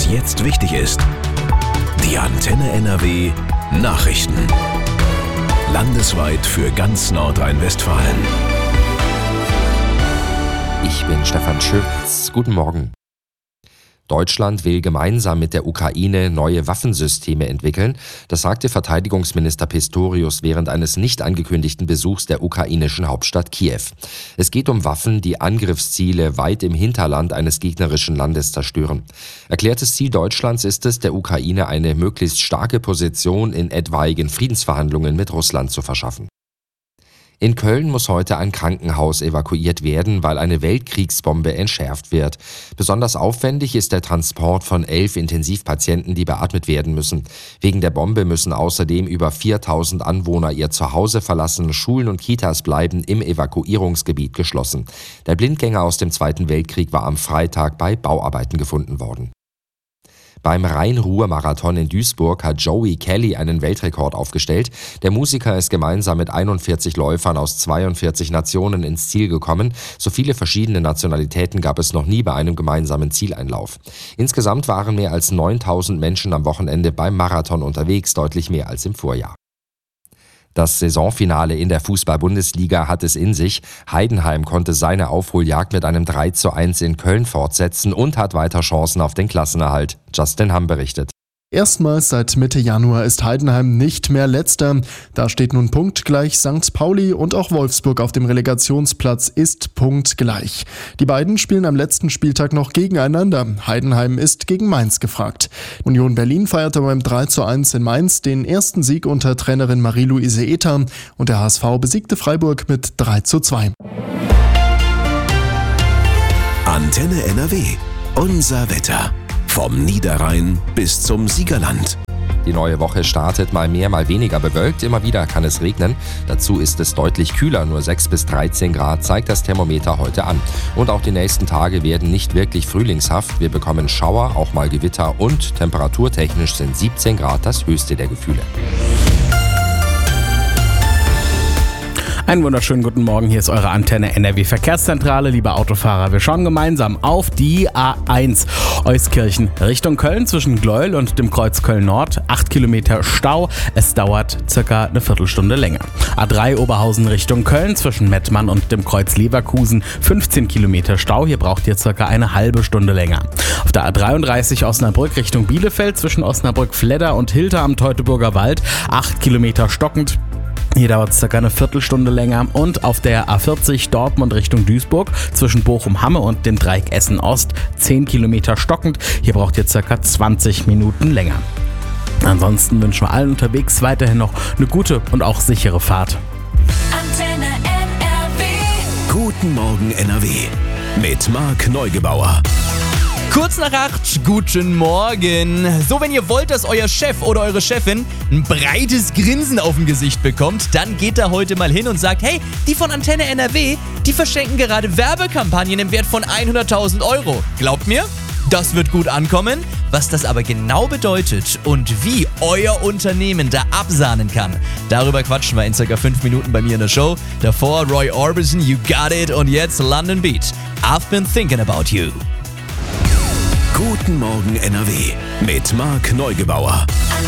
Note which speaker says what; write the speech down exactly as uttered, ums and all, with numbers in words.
Speaker 1: was jetzt wichtig ist. Die Antenne N R W Nachrichten. Landesweit für ganz Nordrhein-Westfalen.
Speaker 2: Ich bin Stefan Schütz. Guten Morgen. Deutschland will gemeinsam mit der Ukraine neue Waffensysteme entwickeln. Das sagte Verteidigungsminister Pistorius während eines nicht angekündigten Besuchs der ukrainischen Hauptstadt Kiew. Es geht um Waffen, die Angriffsziele weit im Hinterland eines gegnerischen Landes zerstören. Erklärtes Ziel Deutschlands ist es, der Ukraine eine möglichst starke Position in etwaigen Friedensverhandlungen mit Russland zu verschaffen. In Köln muss heute ein Krankenhaus evakuiert werden, weil eine Weltkriegsbombe entschärft wird. Besonders aufwendig ist der Transport von elf Intensivpatienten, die beatmet werden müssen. Wegen der Bombe müssen außerdem über viertausend Anwohner ihr Zuhause verlassen. Schulen und Kitas bleiben im Evakuierungsgebiet geschlossen. Der Blindgänger aus dem Zweiten Weltkrieg war am Freitag bei Bauarbeiten gefunden worden. Beim Rhein-Ruhr-Marathon in Duisburg hat Joey Kelly einen Weltrekord aufgestellt. Der Musiker ist gemeinsam mit einundvierzig Läufern aus zweiundvierzig Nationen ins Ziel gekommen. So viele verschiedene Nationalitäten gab es noch nie bei einem gemeinsamen Zieleinlauf. Insgesamt waren mehr als neuntausend Menschen am Wochenende beim Marathon unterwegs, deutlich mehr als im Vorjahr. Das Saisonfinale in der Fußball-Bundesliga hat es in sich. Heidenheim konnte seine Aufholjagd mit einem drei zu eins in Köln fortsetzen und hat weiter Chancen auf den Klassenerhalt. Justin Hamm berichtet.
Speaker 3: Erstmals seit Mitte Januar ist Heidenheim nicht mehr Letzter. Da steht nun punktgleich Sankt Pauli und auch Wolfsburg auf dem Relegationsplatz ist punktgleich. Die beiden spielen am letzten Spieltag noch gegeneinander. Heidenheim ist gegen Mainz gefragt. Union Berlin feierte beim drei zu eins in Mainz den ersten Sieg unter Trainerin Marie-Louise Ether und der H S V besiegte Freiburg mit drei zu zwei.
Speaker 1: Antenne N R W. Unser Wetter. Vom Niederrhein bis zum Siegerland.
Speaker 2: Die neue Woche startet mal mehr, mal weniger bewölkt. Immer wieder kann es regnen. Dazu ist es deutlich kühler. Nur sechs bis dreizehn Grad zeigt das Thermometer heute an. Und auch die nächsten Tage werden nicht wirklich frühlingshaft. Wir bekommen Schauer, auch mal Gewitter und temperaturtechnisch sind siebzehn Grad das höchste der Gefühle.
Speaker 4: Einen wunderschönen guten Morgen, hier ist eure Antenne N R W Verkehrszentrale, liebe Autofahrer. Wir schauen gemeinsam auf die A eins Euskirchen Richtung Köln zwischen Gleuel und dem Kreuz Köln-Nord. acht Kilometer Stau, es dauert circa eine Viertelstunde länger. A drei Oberhausen Richtung Köln zwischen Mettmann und dem Kreuz Leverkusen. fünfzehn Kilometer Stau, hier braucht ihr circa eine halbe Stunde länger. Auf der A dreiunddreißig Osnabrück Richtung Bielefeld zwischen Osnabrück-Fledder und Hilter am Teutoburger Wald. acht Kilometer stockend. Hier dauert es circa eine Viertelstunde länger. Und auf der A vierzig Dortmund Richtung Duisburg zwischen Bochum-Hamme und dem Dreieck Essen-Ost zehn Kilometer stockend. Hier braucht ihr circa zwanzig Minuten länger. Ansonsten wünschen wir allen unterwegs weiterhin noch eine gute und auch sichere Fahrt.
Speaker 5: Antenne N R W.
Speaker 1: Guten Morgen N R W. Mit Marc Neugebauer.
Speaker 6: Kurz nach acht, guten Morgen. So, wenn ihr wollt, dass euer Chef oder eure Chefin ein breites Grinsen auf dem Gesicht bekommt, dann geht da heute mal hin und sagt, hey, die von Antenne N R W, die verschenken gerade Werbekampagnen im Wert von hunderttausend Euro. Glaubt mir, das wird gut ankommen. Was das aber genau bedeutet und wie euer Unternehmen da absahnen kann, darüber quatschen wir in circa fünf Minuten bei mir in der Show. Davor Roy Orbison, You Got It und jetzt London Beat. I've been thinking about you.
Speaker 1: Guten Morgen N R W mit Marc Neugebauer.